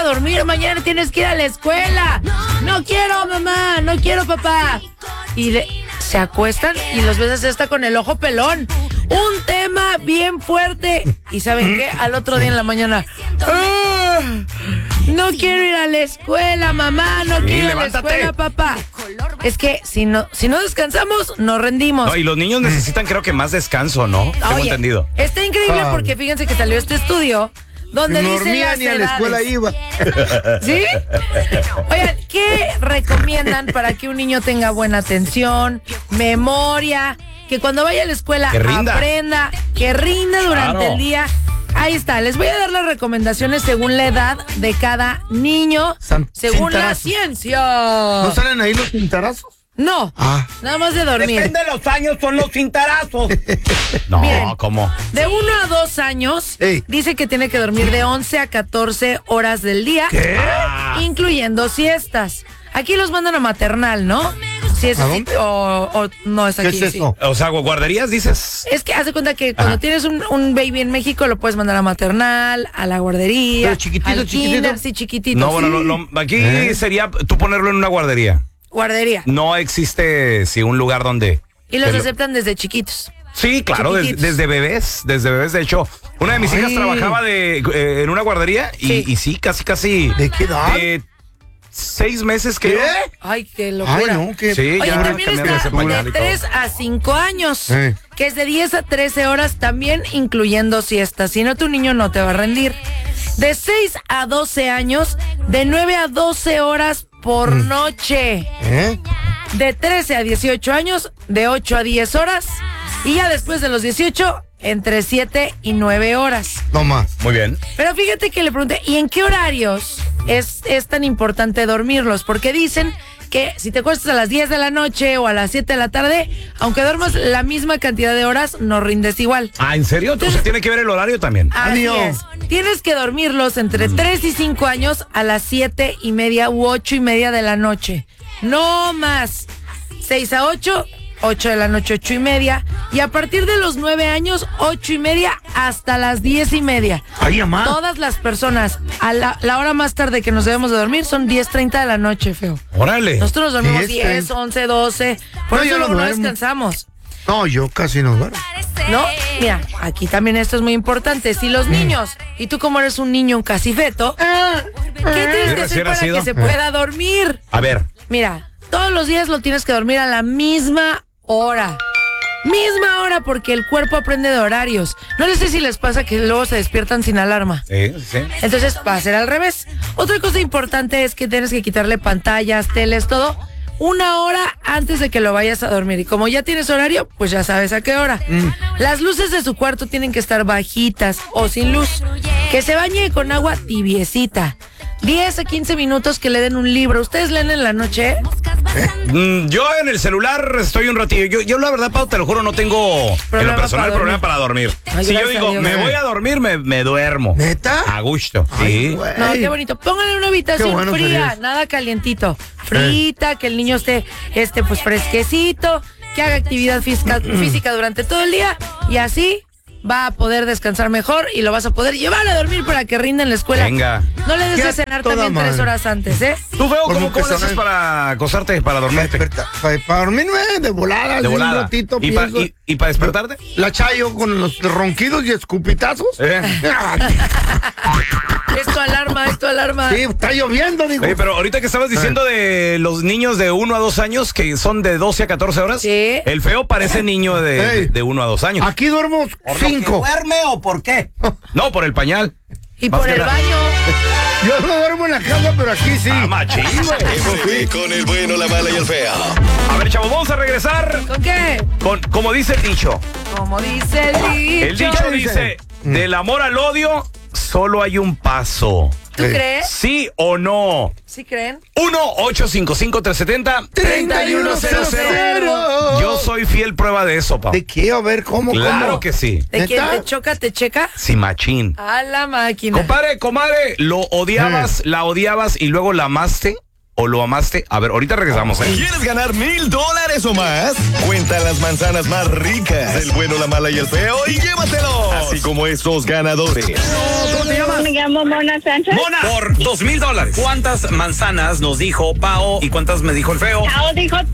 dormir, mañana tienes que ir a la escuela. No quiero, mamá, no quiero, papá. Y se acuestan y los ves hasta con el ojo pelón. Un tema bien fuerte. ¿Y saben qué? Al otro día en la mañana, no quiero ir a la escuela, mamá, no quiero ir a la escuela, papá. Es que si no descansamos, nos rendimos. No, y los niños necesitan, creo que, más descanso, ¿no? Tengo entendido. Está increíble porque fíjense que salió este estudio donde no dice dormía las ni a la escuela iba. ¿Sí? Oigan, ¿qué recomiendan para que un niño tenga buena atención, memoria, que cuando vaya a la escuela aprenda, que rinda durante el día? Ahí está, les voy a dar las recomendaciones según la edad de cada niño, según la ciencia. ¿No salen ahí los cintarazos? No, nada más de dormir. Depende de los años, son los cintarazos. No, Miren, ¿cómo? De 1 a 2 años, dice que tiene que dormir de 11 a 14 horas del día, incluyendo siestas. Aquí los mandan a maternal, ¿no? Si es así, o no es aquí. ¿Qué es eso? O sea, ¿guarderías dices? Es que haz de cuenta que cuando tienes un baby en México lo puedes mandar a maternal, a la guardería, pero chiquitito, al kinder, sí, chiquitito. No, bueno, aquí sería tú ponerlo en una guardería. Guardería. No existe, un lugar donde... Y los aceptan desde chiquitos. Sí, claro, desde bebés, de hecho. Una de mis hijas trabajaba en una guardería y sí, casi. ¿De qué edad? De 6 meses, creo. ¿Qué? Ay, qué locura. Ay, no, qué... Sí, Oye, ya también cambiaron ese está pañal de y todo. 3 a 5 años, que es de 10 a 13 horas, también incluyendo siestas. Si no, tu niño no te va a rendir. De 6 a 12 años, de 9 a 12 horas por noche. De 13 a 18 años, de 8 a 10 horas. Y ya después de los 18, entre 7 y 9 horas. No más. Muy bien. Pero fíjate que le pregunté, ¿y en qué horarios es tan importante dormirlos? Porque dicen que si te acuestas a las 10 de la noche o a las 7 de la tarde, aunque duermas la misma cantidad de horas, no rindes igual. Ah, ¿en serio? Entonces tiene que ver el horario también. Así es. Tienes que dormirlos entre 3 y 5 años a las 7:30 u 8:30 de la noche. No más. 6 a 8, 8 de la noche, 8:30. Y a partir de los 9 años, 8:30 hasta las 10:30. Ay, mamá. Todas las personas, a la hora más tarde que nos debemos de dormir son 10:30 de la noche, feo. Órale. Nosotros nos dormimos 10, 11, 12. Por eso luego no descansamos. No, yo casi no duermo. No, mira, aquí también esto es muy importante. Si los niños, y tú como eres un niño, un casifeto, ¿qué tienes que hacer para que se pueda dormir? A ver. Mira, todos los días lo tienes que dormir a la misma hora. Misma hora, porque el cuerpo aprende de horarios. No sé si les pasa que luego se despiertan sin alarma. Sí. Entonces va a ser al revés. Otra cosa importante es que tienes que quitarle pantallas, teles, todo 1 hora antes de que lo vayas a dormir. Y como ya tienes horario, pues ya sabes a qué hora. Las luces de su cuarto tienen que estar bajitas o sin luz. Que se bañe con agua tibiecita. 10 a 15 minutos que le den un libro. ¿Ustedes leen en la noche? Yo en el celular estoy un ratillo. Yo la verdad, Pau, te lo juro, no tengo en lo personal problema para dormir. Ay, si yo gracias digo, a Dios. me voy a dormir, me duermo. ¿Neta? A gusto. Sí. No, qué bonito. Pónganle una habitación Qué bueno fría, sería. nada calientito. Frita, que el niño esté pues fresquecito, que haga actividad física durante todo el día y así va a poder descansar mejor y lo vas a poder llevar a dormir para que rinda en la escuela. Venga. No le des Ya a cenar toda también madre. 3 horas antes, ¿eh? ¿Tú, Feo, ¿Cómo cómo que le haces son? para acostarte, para dormirte? Para dormirme de volada. De así volada. Un ratito, ¿Y para despertarte? La chayo con los ronquidos y escupitazos. Es tu alarma. Sí, está lloviendo, digo. Oye, pero ahorita que estabas diciendo de los niños de 1 a 2 años, que son de 12 a 14 horas, Sí. el Feo parece niño de 1 a 2 años. Aquí duermo 5. ¿Duerme o por qué? No, por el pañal. Y Más por que el nada. baño. Yo no duermo en la cama, pero aquí sí. Ah, machín, güey. Se ve con el bueno, la mala y el feo. A ver, chavos, vamos a regresar ¿Con qué? con, como dice el dicho. Como dice el dicho. El dicho dice, del amor al odio, solo hay un paso. ¿Tú crees? ¿Sí o no? ¿Sí creen? 1-855-370-3100. Yo soy fiel prueba de eso, papá. ¿De qué? A ver, ¿cómo? Claro ¿Cómo? que sí. ¿De quién ¿Neta? te choca, te checa? Sí, machín. A la máquina. Compadre, comadre, ¿lo odiabas, la odiabas y luego la amaste? ¿O lo amaste? A ver, ahorita regresamos, ¿eh? ¿Quieres ganar $1,000 o más? Cuenta las manzanas más ricas del bueno, la mala y el feo y llévatelo. Así como estos ganadores. ¿Cómo te llamas? Me llamo Mona Sánchez. Mona, por $2,000. ¿Cuántas manzanas nos dijo Pao y cuántas me dijo el feo? Pao dijo